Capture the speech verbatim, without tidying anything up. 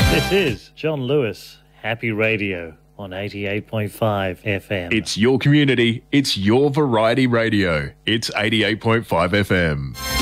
This is John Lewis, Happy Radio on eighty-eight point five F M. It's your community. It's your variety radio. It's eighty-eight point five F M.